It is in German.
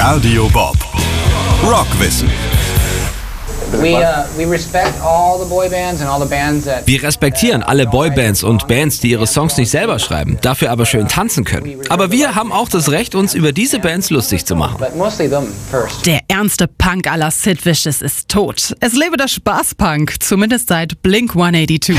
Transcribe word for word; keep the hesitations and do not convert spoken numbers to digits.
Radio Bob. Rockwissen. Wir respektieren alle Boybands und Bands, die ihre Songs nicht selber schreiben, dafür aber schön tanzen können. Aber wir haben auch das Recht, uns über diese Bands lustig zu machen. Der ernste Punk à la Sid Vicious ist tot. Es lebe der Spaßpunk, zumindest seit Blink hundertzweiundachtzig.